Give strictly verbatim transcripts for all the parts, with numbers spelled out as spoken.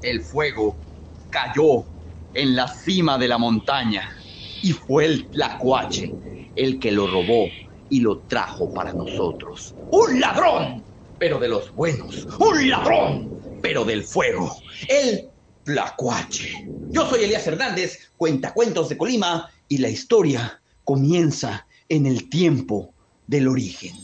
El fuego cayó en la cima de la montaña y fue el tlacuache el que lo robó y lo trajo para nosotros. ¡Un ladrón! Pero de los buenos. ¡Un ladrón! Pero del fuego. El tlacuache. Yo soy Elías Hernández, cuentacuentos de Colima, y la historia comienza en el tiempo del origen.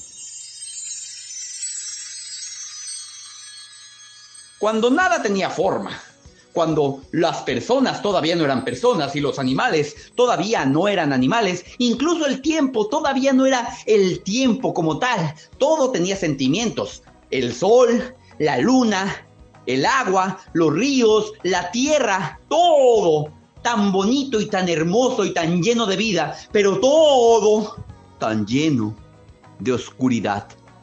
Cuando nada tenía forma, cuando las personas todavía no eran personas y los animales todavía no eran animales, incluso el tiempo todavía no era el tiempo como tal, todo tenía sentimientos. El sol, la luna, el agua, los ríos, la tierra, todo tan bonito y tan hermoso y tan lleno de vida, pero todo tan lleno de oscuridad.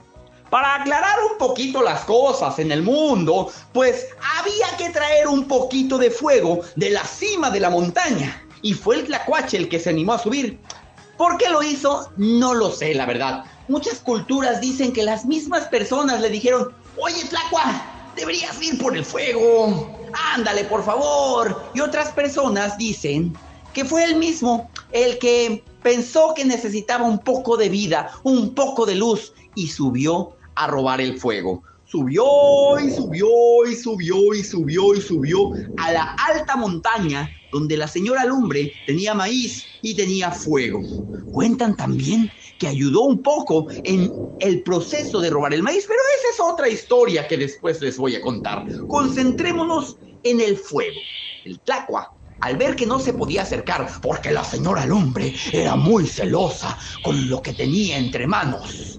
Para aclarar un poquito las cosas en el mundo, pues había que traer un poquito de fuego de la cima de la montaña. Y fue el tlacuache el que se animó a subir. ¿Por qué lo hizo? No lo sé, la verdad. Muchas culturas dicen que las mismas personas le dijeron: oye, tlacua, deberías ir por el fuego. Ándale, por favor. Y otras personas dicen que fue él mismo el que pensó que necesitaba un poco de vida, un poco de luz, y subió a robar el fuego. Subió y subió y subió y subió y subió a la alta montaña donde la señora Lumbre tenía maíz y tenía fuego. Cuentan también que ayudó un poco en el proceso de robar el maíz, pero esa es otra historia que después les voy a contar. Concentrémonos en el fuego. El tlacua, al ver que no se podía acercar porque la señora Lumbre era muy celosa con lo que tenía entre manos.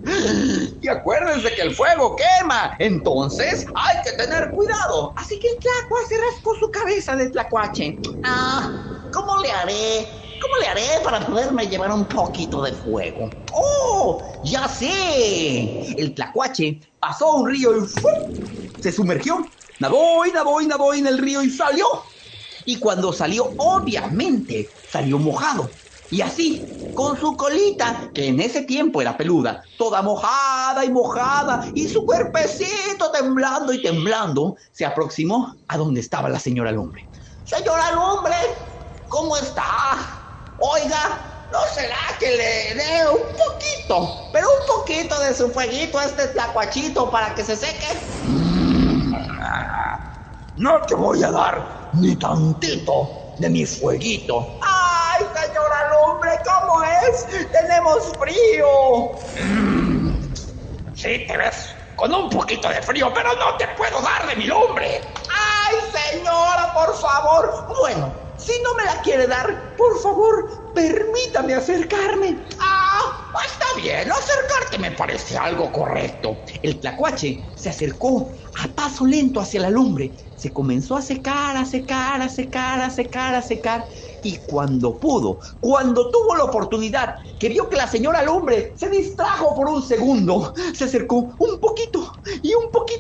Y acuérdense que el fuego quema, entonces hay que tener cuidado. Así que el tlacua se raspó su cabeza de tlacuache. Ah, ¿cómo le haré? ¿Cómo le haré para poderme llevar un poquito de fuego? ¡Oh! ¡Ya sé! El tlacuache pasó un río y ¡fum! Se sumergió. Nadó y nadó y nadó en el río y salió. Y cuando salió, obviamente, salió mojado. Y así, con su colita, que en ese tiempo era peluda, toda mojada y mojada, y su cuerpecito temblando y temblando, se aproximó a donde estaba la señora Lumbre. Señora Lumbre, ¿cómo está? Oiga, ¿no será que le dé un poquito, pero un poquito de su fueguito a este tlacuachito para que se seque? No te voy a dar ni tantito de mi fueguito. ¡Ay, señora Lumbre, ¿cómo es? ¡Tenemos frío! Mm, sí, te ves con un poquito de frío, pero no te puedo dar de mi lumbre. ¡Ay, señora, por favor! Bueno, si no me la quiere dar, por favor, permítame acercarme. Ah, está bien, acercarte me parece algo correcto. El tlacuache se acercó a paso lento hacia la lumbre. Se comenzó a secar, a secar, a secar, a secar, a secar. Y cuando pudo, cuando tuvo la oportunidad, que vio que la señora Lumbre se distrajo por un segundo, se acercó un poquito y un poquito